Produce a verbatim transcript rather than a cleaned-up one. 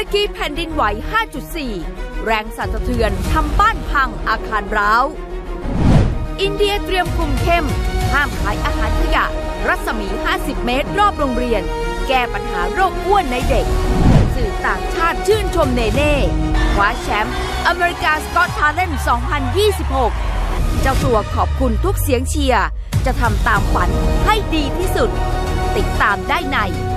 กี้แผ่นดินไหว ห้าจุดสี่ แรงสั่นสะเทือนทำบ้านพังอาคารร้าวอินเดียเตรียมคุมเข้มห้ามขายอาหารขยะรัศมี ห้าสิบ เมตรรอบโรงเรียนแก้ปัญหาโรคอ้วนในเด็กสื่อต่างชาติชื่นชมเนเน่คว้าแชมป์อเมริกาสกอตทาเลนต์ สองพันยี่สิบหก เจ้าตัวขอบคุณทุกเสียงเชียร์จะทำตามฝันให้ดีที่สุดติดตามได้ใน